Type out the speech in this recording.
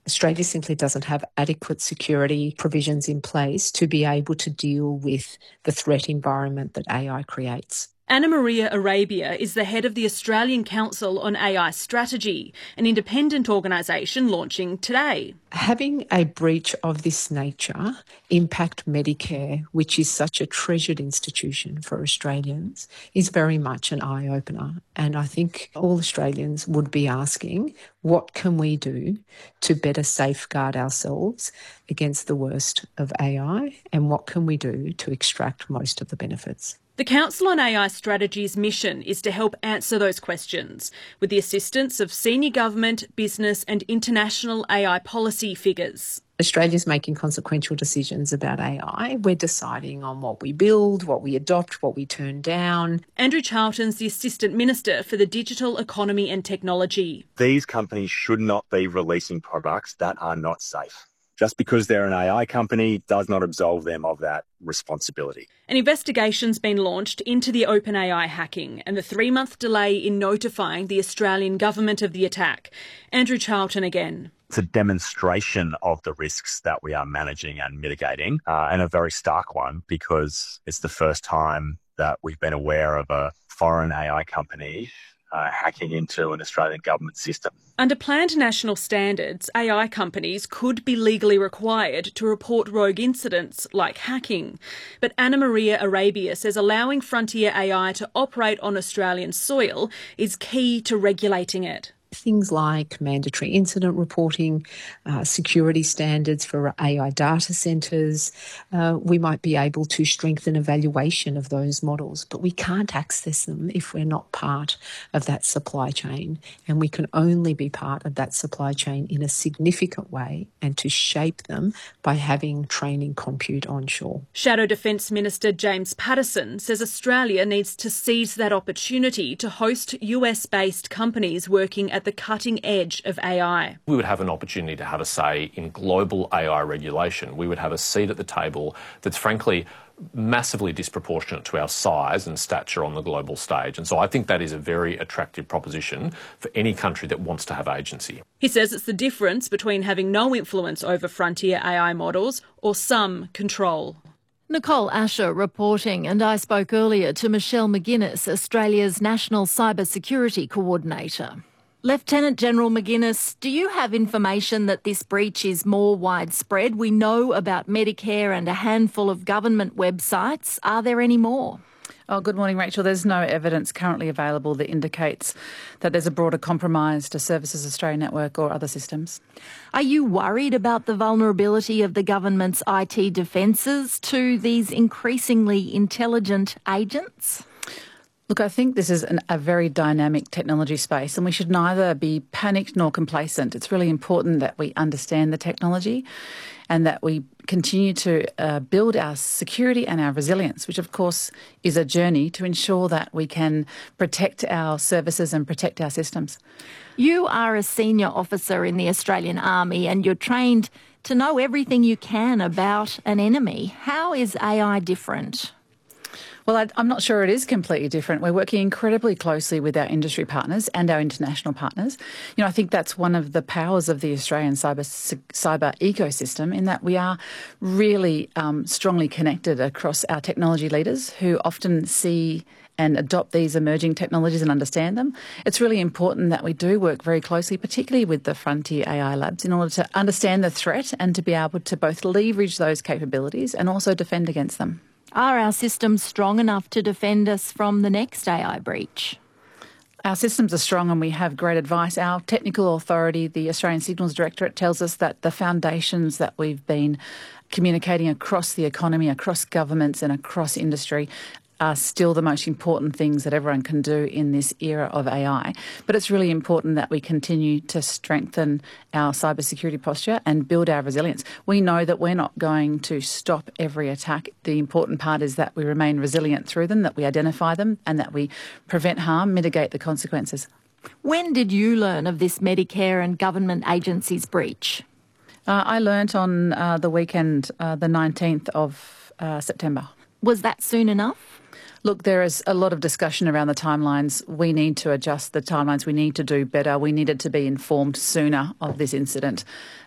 Australia simply doesn't have adequate security provisions in place to be able to deal with the threat environment that AI creates. Anna Maria Arabia is the head of the Australian Council on AI Strategy, an independent organisation launching today. Having a breach of this nature impact Medicare, which is such a treasured institution for Australians, is very much an eye-opener. And I think all Australians would be asking, what can we do to better safeguard ourselves against the worst of AI, and what can we do to extract most of the benefits? The Council on AI Strategy's mission is to help answer those questions with the assistance of senior government, business and international AI policy figures. Australia's making consequential decisions about AI. We're deciding on what we build, what we adopt, what we turn down. Andrew Charlton's the Assistant Minister for the Digital Economy and Technology. These companies should not be releasing products that are not safe. Just because they're an AI company does not absolve them of that responsibility. An investigation's been launched into the OpenAI hacking and the 3-month delay in notifying the Australian government of the attack. Andrew Charlton again. It's a demonstration of the risks that we are managing and mitigating, and a very stark one because it's the first time that we've been aware of a foreign AI company hacking into an Australian government system. Under planned national standards, AI companies could be legally required to report rogue incidents like hacking. But Anna Maria Arabia says allowing Frontier AI to operate on Australian soil is key to regulating it. Things like mandatory incident reporting, security standards for AI data centres. We might be able to strengthen evaluation of those models, but we can't access them if we're not part of that supply chain. And we can only be part of that supply chain in a significant way and to shape them by having training compute onshore. Shadow Defence Minister James Paterson says Australia needs to seize that opportunity to host US-based companies working at the cutting edge of AI. We would have an opportunity to have a say in global AI regulation. We would have a seat at the table that's frankly massively disproportionate to our size and stature on the global stage. And so I think that is a very attractive proposition for any country that wants to have agency. He says it's the difference between having no influence over frontier AI models or some control. Nicole Asher reporting, and I spoke earlier to Michelle McGuinness, Australia's National Cybersecurity Coordinator. Lieutenant General McGuinness, do you have information that this breach is more widespread? We know about Medicare and a handful of government websites. Are there any more? Oh, good morning, Rachel. There's no evidence currently available that indicates that there's a broader compromise to Services Australia Network or other systems. Are you worried about the vulnerability of the government's IT defences to these increasingly intelligent agents? Look, I think this is a very dynamic technology space and we should neither be panicked nor complacent. It's really important that we understand the technology and that we continue to build our security and our resilience, which of course is a journey to ensure that we can protect our services and protect our systems. You are a senior officer in the Australian Army and you're trained to know everything you can about an enemy. How is AI different? Well, I'm not sure it is completely different. We're working incredibly closely with our industry partners and our international partners. You know, I think that's one of the powers of the Australian cyber ecosystem in that we are really strongly connected across our technology leaders who often see and adopt these emerging technologies and understand them. It's really important that we do work very closely, particularly with the Frontier AI Labs, in order to understand the threat and to be able to both leverage those capabilities and also defend against them. Are our systems strong enough to defend us from the next AI breach? Our systems are strong and we have great advice. Our technical authority, the Australian Signals Directorate, tells us that the foundations that we've been communicating across the economy, across governments and across industry are still the most important things that everyone can do in this era of AI. But it's really important that we continue to strengthen our cybersecurity posture and build our resilience. We know that we're not going to stop every attack. The important part is that we remain resilient through them, that we identify them and that we prevent harm, mitigate the consequences. When did you learn of this Medicare and government agencies breach? I learnt on the weekend, the 19th of September. Was that soon enough? Look, there is a lot of discussion around the timelines. We need to adjust the timelines. We need to do better. We needed to be informed sooner of this incident.